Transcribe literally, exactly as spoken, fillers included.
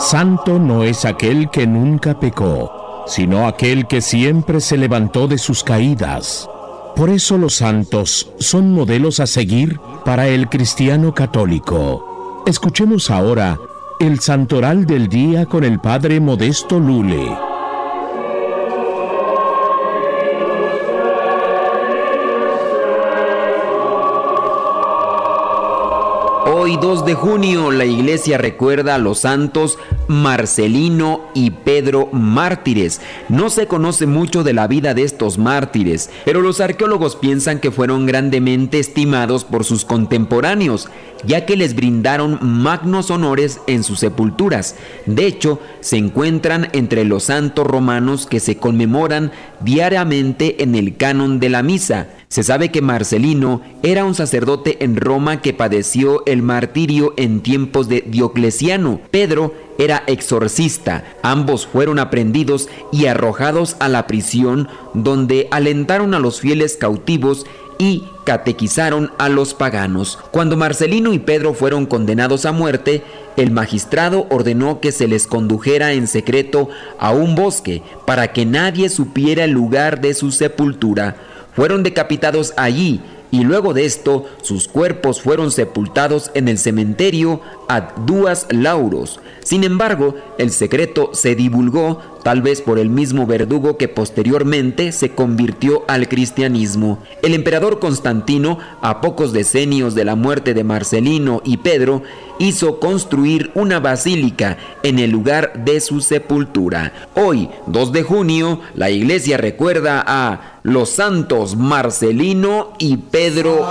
Santo no es aquel que nunca pecó, sino aquel que siempre se levantó de sus caídas. Por eso los santos son modelos a seguir para el cristiano católico. Escuchemos ahora el Santoral del Día con el Padre Modesto Lule. Hoy, dos de junio, la Iglesia recuerda a los santos Marcelino y Pedro mártires. No se conoce mucho de la vida de estos mártires, pero los arqueólogos piensan que fueron grandemente estimados por sus contemporáneos, ya que les brindaron magnos honores en sus sepulturas. De hecho, se encuentran entre los santos romanos que se conmemoran diariamente en el canon de la misa. Se sabe que Marcelino era un sacerdote en Roma que padeció el martirio en tiempos de Diocleciano. Pedro era exorcista. Ambos fueron aprehendidos y arrojados a la prisión, donde alentaron a los fieles cautivos y catequizaron a los paganos. Cuando Marcelino y Pedro fueron condenados a muerte, el magistrado ordenó que se les condujera en secreto a un bosque para que nadie supiera el lugar de su sepultura. Fueron decapitados allí y luego de esto sus cuerpos fueron sepultados en el cementerio ad duas lauros. Sin embargo, el secreto se divulgó, tal vez por el mismo verdugo que posteriormente se convirtió al cristianismo. El emperador Constantino, a pocos decenios de la muerte de Marcelino y Pedro, hizo construir una basílica en el lugar de su sepultura. Hoy, dos de junio, la Iglesia recuerda a los santos Marcelino y Pedro